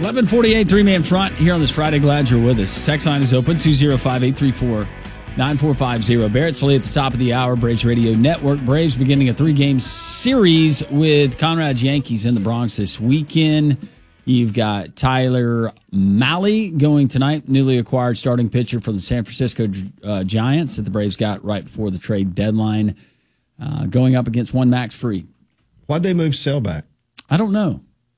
11:48, three-man front here on this Friday. Glad you're with us. Text line is open, 205-834-9450. Barrett Slay at the top of the hour, Braves Radio Network. Braves beginning a three-game series with Conrad's Yankees in the Bronx this weekend. You've got Tyler Mahle going tonight, newly acquired starting pitcher for the San Francisco Giants that the Braves got right before the trade deadline, going up against one Max Fried. Why'd they move Sale back? I don't know.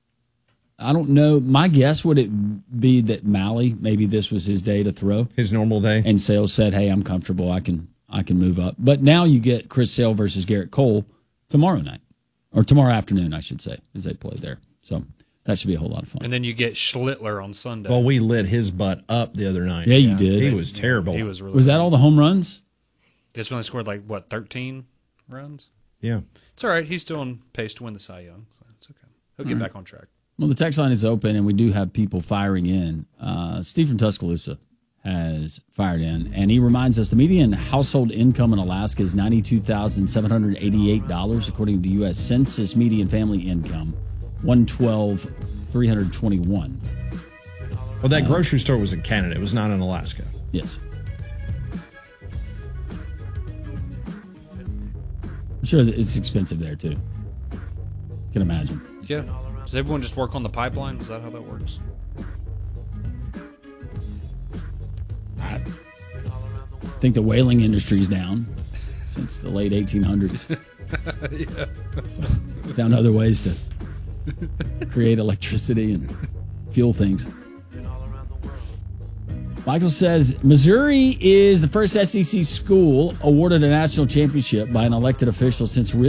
My guess would it be that Mahle, maybe this was his day to throw. His normal day. And Sale said, hey, I'm comfortable. I can move up. But now you get Chris Sale versus Garrett Cole tomorrow night. Or tomorrow afternoon, I should say, as they play there. So that should be a whole lot of fun. And then you get Schlittler on Sunday. Well, we lit his butt up the other night. Yeah, you did. He was terrible. He was really Was that all the home runs? Just when they scored 13 runs? Yeah. It's all right. He's still on pace to win the Cy Young. So it's okay. He'll get back on track. Well, the text line is open, and we do have people firing in. Steve from Tuscaloosa has fired in, and he reminds us the median household income in Alaska is $92,788, according to the U.S. Census median family income, $112,321. Well, that grocery store was in Canada. It was not in Alaska. Yes. I'm sure that it's expensive there, too. Can imagine. Yeah. Does everyone just work on the pipeline? Is that how that works? I think the whaling industry's down since the late 1800s. Yeah. So found other ways to create electricity and fuel things. Michael says, Missouri is the first SEC school awarded a national championship by an elected official since